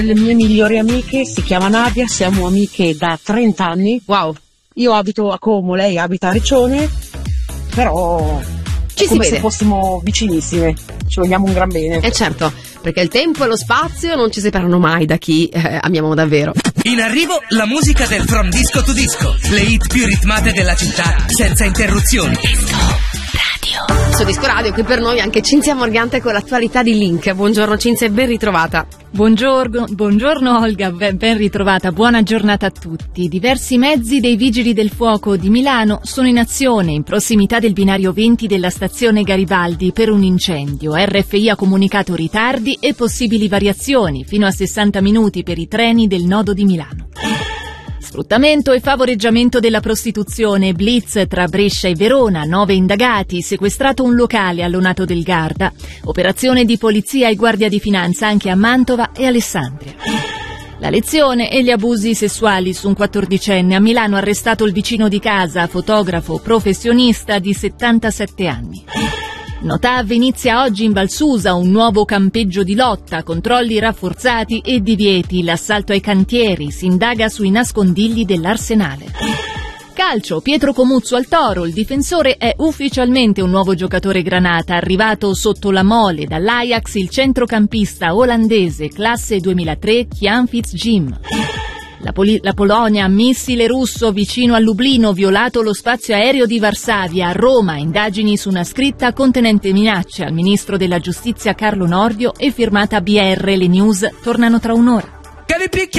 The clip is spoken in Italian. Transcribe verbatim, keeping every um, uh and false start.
Le mie migliori amiche si chiama Nadia, siamo amiche da trenta anni. Wow. Io abito a Como, lei abita a Riccione, però Ci è come si se vede. fossimo vicinissime, ci vogliamo un gran bene. Eh certo, perché il tempo e lo spazio non ci separano mai da chi eh, amiamo davvero. In arrivo la musica del From Disco to Disco, le hit più ritmate della città, senza interruzioni. Su Disco Radio, qui per noi anche Cinzia Morgante con l'attualità di Link. Buongiorno Cinzia e ben ritrovata. Buongiorno, buongiorno Olga, ben, ben ritrovata, buona giornata a tutti. Diversi mezzi dei Vigili del Fuoco di Milano sono in azione in prossimità del binario venti della stazione Garibaldi per un incendio. R F I ha comunicato ritardi e possibili variazioni fino a sessanta minuti per i treni del nodo di Milano. Sfruttamento e favoreggiamento della prostituzione, blitz tra Brescia e Verona, nove indagati, sequestrato un locale all'Onato del Garda, operazione di polizia e guardia di finanza anche a Mantova e Alessandria. La lezione e gli abusi sessuali su un quattordicenne, a Milano arrestato il vicino di casa, fotografo professionista di settantasette anni. Notav inizia oggi in Valsusa un nuovo campeggio di lotta, controlli rafforzati e divieti, l'assalto ai cantieri, si indaga sui nascondigli dell'Arsenale. Calcio, Pietro Comuzzo al Toro, il difensore è ufficialmente un nuovo giocatore granata, arrivato sotto la mole dall'Ajax il centrocampista olandese classe duemilatré Jan Fitzjim. La, Poli- la Polonia, missile russo vicino a Lublino, violato lo spazio aereo di Varsavia. A Roma, indagini su una scritta contenente minacce al ministro della giustizia Carlo Nordio e firmata B R. Le news tornano tra un'ora.